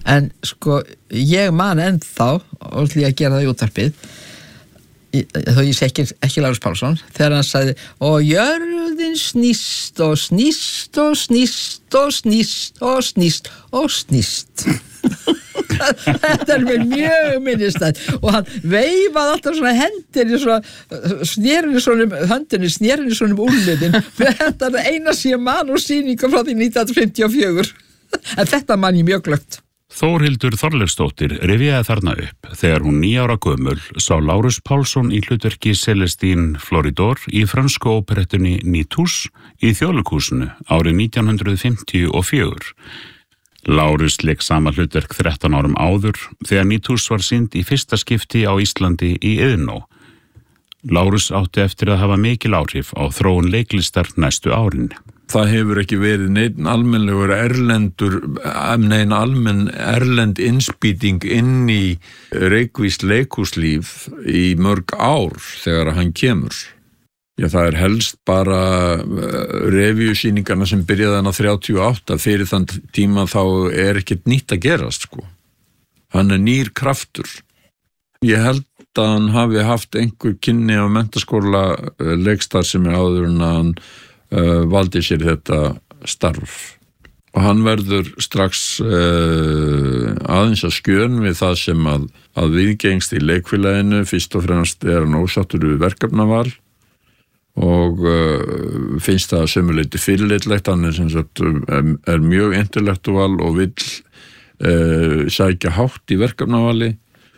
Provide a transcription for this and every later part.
En sko, ég man ennþá og því að gera það í útvarpið þó ég sé ekki Lárus Pálsson þegar hann sagði og jörðin snýst og snýst og snýst og snýst og snýst og snýst þetta mér mjög minnistætt og hann veifaði alltaf svona hendinni höndinni snérinni svona úrliðin þetta eina sé man og sýninga frá því 1954 en þetta man ég mjög glöggt. Þórhildur Þorleifsdóttir rifjaði þarna upp þegar hún 9 ára gömul sá Lárus Pálsson í hlutverki Celestine Floridor í frönsku óperettunni Nitouche í Þjóðleikhúsinu árið 1954. Lárus lék sama hlutverk 13 árum áður þegar Nitouche var sýnd í fyrsta skipti á Íslandi í Iðnó. Lárus átti eftir að hafa mikil áhrif á þróun leiklistar næstu árin. Það hefur ekki verið neinn almenn erlend innspýting inn í reykvískt leikhúslíf í mörg ár þegar hann kemur. Já, það helst bara revíusýningarna sem byrjaði hann á 38 fyrir þann tíma þá ekkert nýtt að gerast, sko. Hann nýr kraftur. Ég held að hann hafi haft einhver kynni á menntaskóla leikstar sem áður en hann valdi sér þetta starf og hann verður strax aðeins að skjön við það sem að viðgengst í leikfélaginu fyrst og fremst hann ósáttur við verkefnaval og finnst það sömuleyti fyrirleitlegt hann sem sagt mjög intellektual og vill sækja hátt í verkefnavali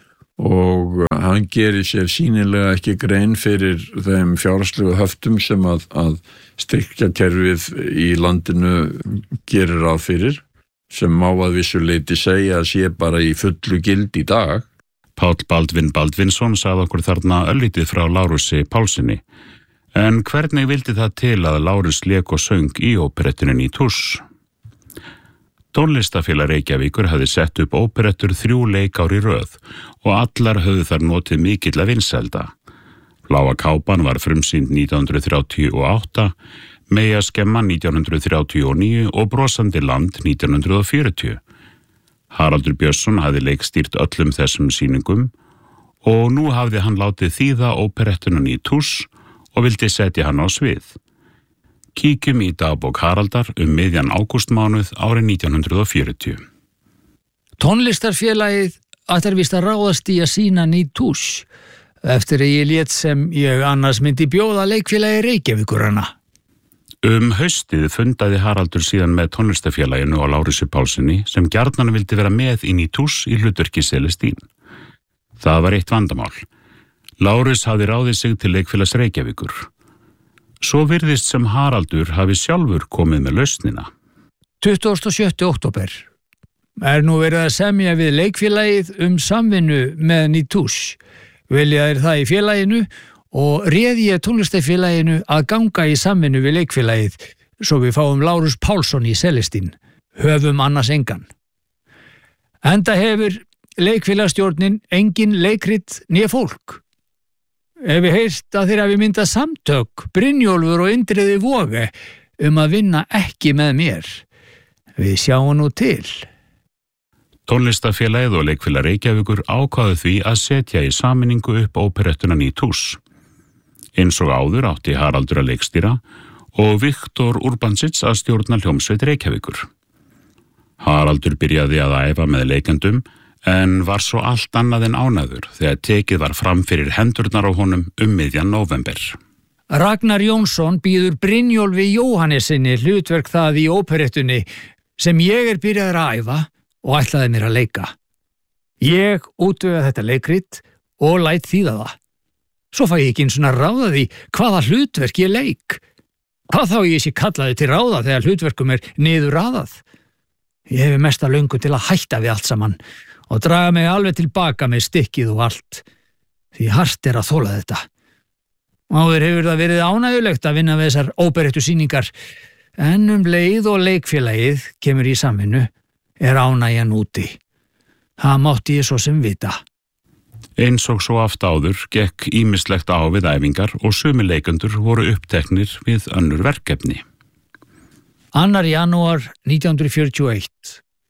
og hann gerir sér sýnilega ekki grein fyrir þeim fjárhagslegu höftum sem að styrkjakerfið í landinu gerir ráð fyrir sem má að vissu leyti segja að sé bara í fullu gild í dag. Páll Baldvin Baldvinsson sagði okkur þarna örlítið frá Lárusi Pálssyni. En hvernig vildi það til að Lárus lék og söng í óperettunni Nitouche? Tónlistafélag Reykjavíkur hafði sett upp óperettur 3 leikár í röð og allar höfðu þar notið mikilla vinsælda. Bláa kápan var frumsýnd 1938, Meja skemman 1939 og Brosandi land 1940. Haraldur Björnsson hafði leikstýrt öllum þessum sýningum og nú hafði hann látið þýða óperettuna Nitouche og vildi setja hann á svið. Kíkjum í dagbók Haraldar miðjan ágústmánuð árið 1940. Tónlistarfélagið ætlar víst að ráðast í að sýna Nitouche eftir að ég lét sem ég annars myndi bjóða leikfélagi Reykjavíkur hana. Haustið fundaði Haraldur síðan með tónlistarfélaginu og Lárusi Pálssyni sem gjarnan vildi vera með í Nitouche í hlutverki Celestine. Það var eitt vandamál. Lárus hafði ráðið sig til leikfélags Reykjavíkur. Svo virðist sem Haraldur hafi sjálfur komið með lausnina. 27. október nú verið að semja við leikfélagið samvinnu með Nitouche. Vilja þeir það í félaginu og réði ég tónlistarfélaginu að ganga í samvinnu við leikfélagið svo við fáum Lárus Pálsson í Celestine. Höfum annars engan. Enda hefur leikfélagstjórnin engin leikrit né fólk. Ef við heyrst að þeir hafi myndað samtök, Brynjólfur og Indriði Voge að vinna ekki með mér. Við sjáum nú til. Tónlistafélagið og leikfélag Reykjavíkur ákváðu því að setja í sameiningu upp óperettuna Nitouche. Eins og áður átti Haraldur að leikstýra og Viktor Urbansits að stjórna hljómsveit Reykjavíkur. Haraldur byrjaði að æfa með leikendum en var svo allt annað en ánægður þegar tekið var fram fyrir hendurnar á honum miðjan nóvember. Ragnar Jónsson býður Brynjólfi Jóhannesinni hlutverk það í óperettunni sem ég byrjaður að æfa og ætlaði mér að leika. Ég útvega þetta leikrit og læt þýða það. Svo fæ ég ekki eins og ráða því hvaða hlutverk ég leik. Hvað þá ég sé kallaði til ráða þegar hlutverkum niður raðað. Ég hefi mesta löngu til að hætta við allt saman og draga mig alveg tilbaka með stykkið og allt. Því hart að þola þetta. Áður hefur það verið ánægjulegt að vinna við þessar óperettusýningar, en leið og leikfélagið kemur í samvinnu ánægjan úti. Það mátti ég svo sem vita. Eins og svo aft áður gekk ýmislegt á við æfingar og sumir leikendur voru uppteknir við önnur verkefni. 2. janúar 1941.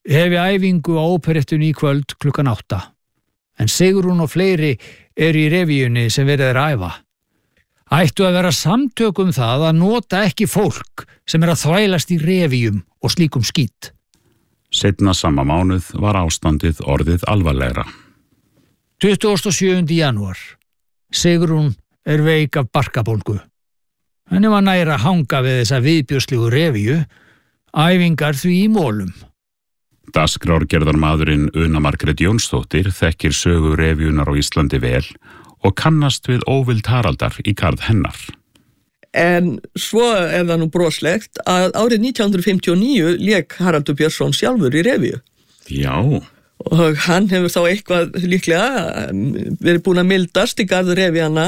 hefi æfingu á óperettunni í kvöld klukkan 8. En Sigrún og fleiri eru í revíunni sem verið að æfa. Ættu að vera samtök það að nota ekki fólk sem að þvælast í revíum og slíkum skít. Seinna sama mánuð var ástandið orðið alvarlegra. 27. janúar. Sigrún veik af barkabólgu. Henni var nær að hanga við þessa viðbjóðslegu revíu, æfingar því í mólum. Dagskrárgerðarmaðurinn Una Margrét Jónsdóttir þekkir sögu revíunar á Íslandi vel og kannast við óvild Haraldar í garð hennar. En svo það nú broslegt að árið 1959 lék Haraldur Björnsson sjálfur í revíu. Já. Og hann hefur þá eitthvað líklega verið búin að mildast í garð revíana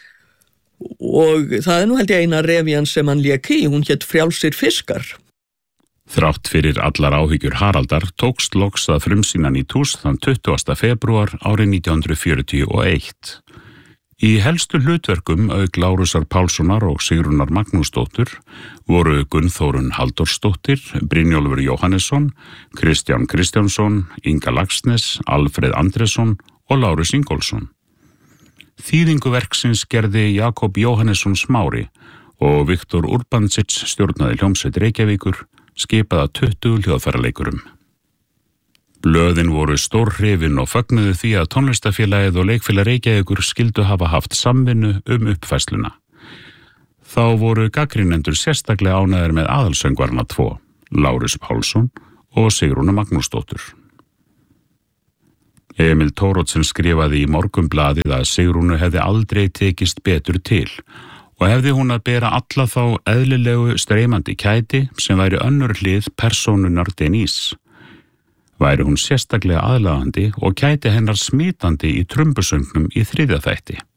og það nú held ég eina revían sem hann lék í, hún hét Frjálsir fiskar. Þrátt fyrir allar áhyggjur Haraldar tókst loks að frumsýnan í Tús þann 20. febrúar árið 1941. Í helstu hlutverkum auk Lárusar Pálssonar og Sigrúnar Magnúsdóttur voru Gunnþórunn Halldórsdóttir, Brynjólfur Jóhannesson, Kristján Kristjánsson, Inga Laxness, Alfreð Andresson og Lárus Ingólfsson. Þýðingu verksins gerði Jakob Jóhannesson Smári og Viktor Urbancic stjórnaði hljómsveit Reykjavíkur, skipaða 20 hljóðfæraleikurum. Blöðin voru stórhrifin og fögnuðu því að tónlistafélagið og leikfélag Reykjavíkur skyldu hafa haft samvinnu uppfærsluna. Þá voru gagnrýnendur sérstaklega ánægðir með aðalsöngvarna 2, Lárus Pálsson og Sigrúnu Magnúsdóttur. Emil Thoroddsen skrifaði í Morgunblaðið að Sigrúnu hefði aldrei tekist betur til og hefði hún að bera alla þá eðlilegu streymandi kæti sem væri önnur hlið persónunar Denise. Væri hún sérstaklega aðlagandi og kæti hennar smitandi í trumbusöngnum í 3. þætti.